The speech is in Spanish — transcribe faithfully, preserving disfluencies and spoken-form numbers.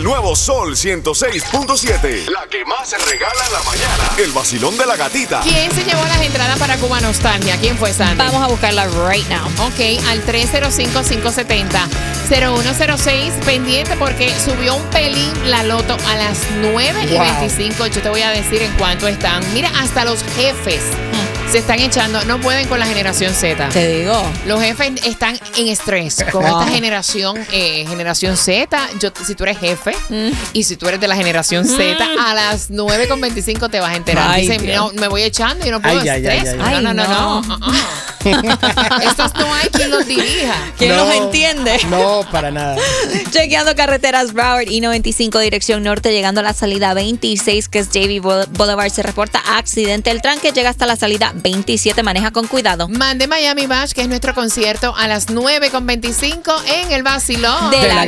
nuevo Sol ciento seis punto siete. La que más se regala en la mañana. El vacilón de la gatita. ¿Quién se llevó las entradas para Cuba Nostalgia? ¿Quién fue, Sandy? Vamos a buscarla right now. Ok, al tres cero cinco, cinco siete cero, cero uno cero seis, pendiente porque subió un pelín la loto a las nueve y veinticinco. Yo te voy a decir en cuánto están. Mira, hasta los jefes mm. se están echando, no pueden con la generación Z. Te digo. Los jefes están en estrés con Oh. esta generación, eh, generación Z. Yo, si tú eres jefe mm. y si tú eres de la generación mm. Z, a las nueve con veinticinco te vas a enterar. Ay, Dicen, no, me voy echando y no puedo Ay, estrés. ay, ay, ay. No, no, no, no. no. no. Uh-uh. Estos no hay quien los dirija. ¿Quién No, los entiende? No, para nada. Chequeando carreteras Broward I noventa y cinco dirección norte, llegando a la salida veintiséis, que es J B Boulevard, se reporta accidente. El tranque llega hasta la salida veintisiete, maneja con cuidado. Mande Miami Bash, que es nuestro concierto a las nueve con veinticinco en el Vacilón De la